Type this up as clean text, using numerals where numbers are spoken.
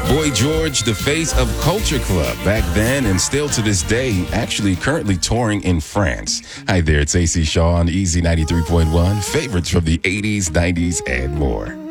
Boy George, the face of Culture Club back then and still to this day, actually currently touring in France. Hi there, it's AC Shaw on Easy 93.1. Favorites from the 80s, 90s, and more.